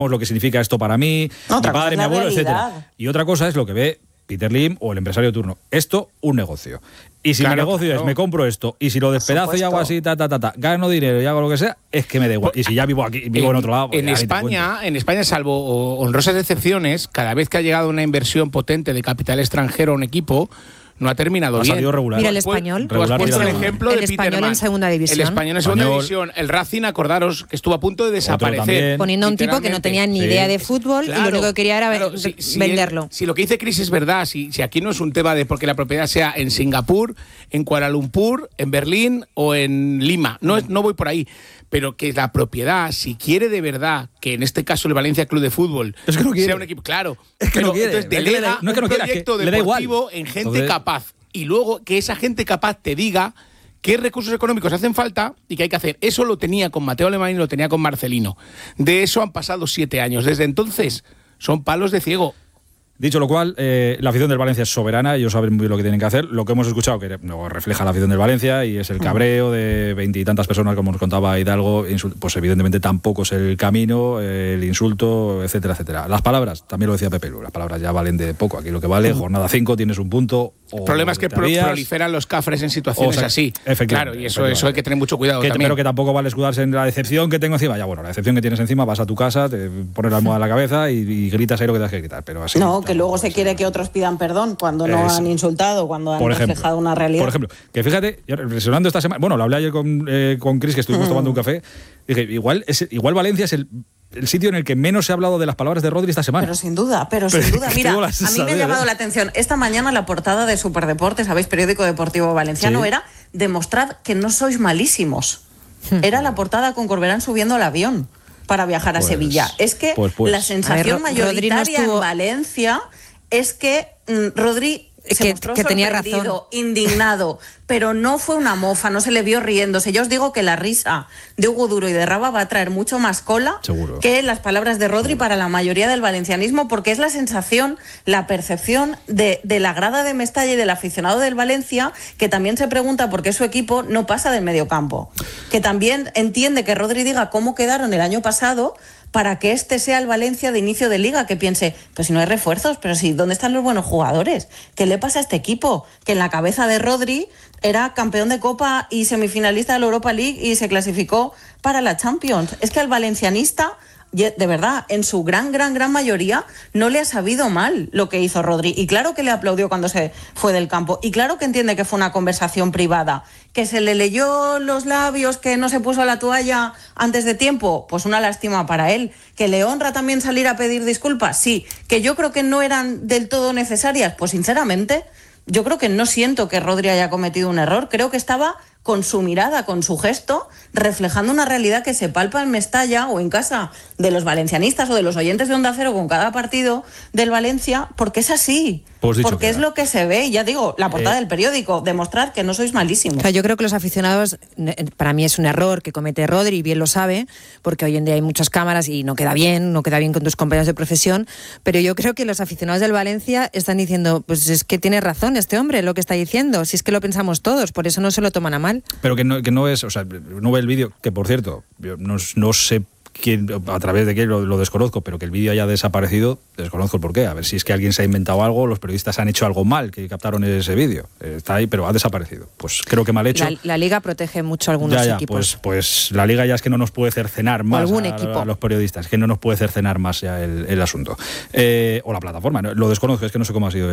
lo que significa esto para mí, mi padre, mi abuelo, etcétera. Y otra cosa es lo que ve Peter Lim o el empresario de turno. Esto, un negocio. Y si mi negocio es, me compro esto, y si lo despedazo y hago así, gano dinero y hago lo que sea, es que me da igual. Y si ya vivo aquí, vivo en otro lado... En España, salvo honrosas excepciones, cada vez que ha llegado una inversión potente de capital extranjero a un equipo, no ha terminado bien. Ha salido regular. Mira el Español. Tú has puesto el ejemplo de Peter Español en segunda división. El Español en segunda división. El Racing, acordaros, que estuvo a punto de desaparecer. Poniendo a un tipo que no tenía ni idea de fútbol y lo único que quería era venderlo. Si lo que dice Chris es verdad, si aquí no es un tema de porque la propiedad sea en Singapur, en Kuala Lumpur, en Berlín o en Lima. No voy por ahí. Pero que la propiedad, si quiere de verdad, que en este caso el Valencia Club de Fútbol sea un equipo, claro, es que no quiere. Entonces delega un proyecto deportivo en gente capaz. Y luego que esa gente capaz te diga qué recursos económicos hacen falta y qué hay que hacer. Eso lo tenía con Mateo Alemán y lo tenía con Marcelino. De eso han pasado 7 años. Desde entonces son palos de ciego. Dicho lo cual, la afición del Valencia es soberana, ellos saben muy bien lo que tienen que hacer. Lo que hemos escuchado, que no refleja la afición del Valencia, y es el cabreo de 20 y tantas personas, como nos contaba Hidalgo, pues evidentemente tampoco es el camino, el insulto, etcétera, etcétera. Las palabras, también lo decía Pepe Lu, las palabras ya valen de poco. Aquí lo que vale, jornada 5, tienes un punto. El problema es que proliferan los cafres en situaciones así. Efectivamente. Claro, y eso hay que tener mucho cuidado también. Pero que tampoco vale escudarse en la decepción que tengo encima. Ya bueno, la decepción que tienes encima, vas a tu casa, te pones la almohada en la cabeza y gritas ahí lo que tienes que gritar. Pero así, no, que luego se quiere que otros pidan perdón cuando no han insultado, cuando han reflejado una realidad. Por ejemplo, que fíjate, reflexionando esta semana, bueno, lo hablé ayer con Chris, que estuvimos tomando un café, dije, igual Valencia es el sitio en el que menos se ha hablado de las palabras de Rodri esta semana. Pero sin duda. Mira, a mí me ha llamado la atención. Esta mañana la portada de Superdeporte, ¿sabéis? Periódico deportivo valenciano, era demostrad que no sois malísimos. Era la portada con Corberán subiendo al avión para viajar a Sevilla. Es que la sensación mayoritaria en Valencia es que Rodri se mostró que tenía sorprendido, razón, indignado, pero no fue una mofa, no se le vio riéndose. Yo os digo que la risa de Hugo Duro y de Raba va a traer mucho más cola que las palabras de Rodri para la mayoría del valencianismo, porque es la sensación, la percepción de la grada de Mestalla y del aficionado del Valencia, que también se pregunta por qué su equipo no pasa del mediocampo, que también entiende que Rodri diga cómo quedaron el año pasado, para que este sea el Valencia de inicio de liga, que piense, pues si no hay refuerzos, pero si, ¿dónde están los buenos jugadores? ¿Qué le pasa a este equipo? Que en la cabeza de Rodri era campeón de Copa y semifinalista de la Europa League y se clasificó para la Champions. Es que al valencianista, de verdad, en su gran mayoría, no le ha sabido mal lo que hizo Rodri. Y claro que le aplaudió cuando se fue del campo. Y claro que entiende que fue una conversación privada. Que se le leyó los labios, que no se puso la toalla antes de tiempo, pues una lástima para él. Que le honra también salir a pedir disculpas, sí. Que yo creo que no eran del todo necesarias, pues sinceramente, yo creo que no siento que Rodri haya cometido un error. Creo que estaba con su mirada, con su gesto, reflejando una realidad que se palpa en Mestalla o en casa de los valencianistas o de los oyentes de Onda Cero con cada partido del Valencia, porque es así. Porque es lo que se ve, y ya digo, la portada del periódico, demostrar que no sois malísimos. O sea, yo creo que los aficionados, para mí es un error que comete Rodri, y bien lo sabe, porque hoy en día hay muchas cámaras y no queda bien con tus compañeros de profesión, pero yo creo que los aficionados del Valencia están diciendo, pues es que tiene razón este hombre, lo que está diciendo, si es que lo pensamos todos, por eso no se lo toman a mal. Pero que no es, o sea, no ve el vídeo, que por cierto, yo no sé quién, a través de qué lo desconozco, pero que el vídeo haya desaparecido, desconozco el porqué. A ver si es que alguien se ha inventado algo, los periodistas han hecho algo mal, que captaron ese vídeo. Está ahí, pero ha desaparecido. Pues creo que mal hecho. La Liga protege mucho a algunos equipos. Pues la Liga ya es que no nos puede cercenar más a los periodistas, que no nos puede cercenar más ya el asunto. O la plataforma, ¿no? Lo desconozco, es que no sé cómo ha sido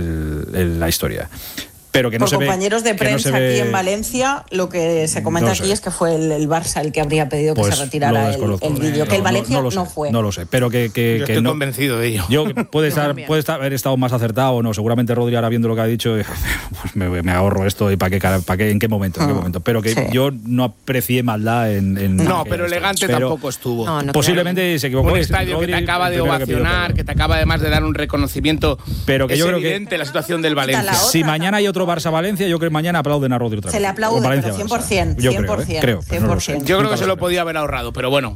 la historia. Pero que no por se compañeros ve, de prensa no aquí en Valencia, lo que se comenta aquí es que fue el Barça el que habría pedido que se retirara el vídeo, que el Valencia no fue. No lo sé, pero que yo estoy convencido de ello. Yo puede haber estado más acertado o no. Seguramente Rodri, ahora viendo lo que ha dicho, pues me ahorro esto y para qué, en qué momento. Pero que yo no aprecié maldad en no, pero elegante tampoco estuvo. Posiblemente se equivocó. Un estadio Rodri, que te acaba de ovacionar, que te acaba además de dar un reconocimiento. Pero que yo evidente creo que la situación del Valencia. Si mañana hay otro Barça-Valencia, yo creo que mañana aplauden a Rodri otra vez. Se le aplaude, pero 100%. Yo creo. 100%. Yo creo que se lo podía haber ahorrado, pero bueno.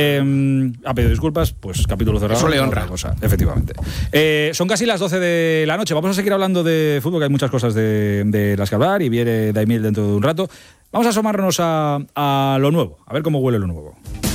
Ha pedido disculpas, pues capítulo cerrado. Eso le honra. Cosa, efectivamente. Son casi las 12 de la noche. Vamos a seguir hablando de fútbol, que hay muchas cosas de las que hablar, y viene Daimiel dentro de un rato. Vamos a asomarnos a lo nuevo, a ver cómo huele lo nuevo.